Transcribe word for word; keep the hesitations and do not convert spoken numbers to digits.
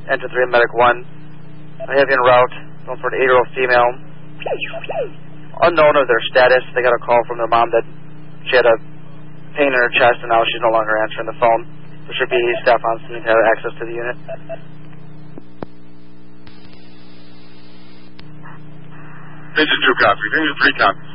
Engine three, Medic one. I have you en route. Going for an eight-year-old female. Unknown of their status. They got a call from their mom that she had a pain in her chest and now she's no longer answering the phone. There should be staff on scene to have access to the unit. Engine two copy. Engine three copy.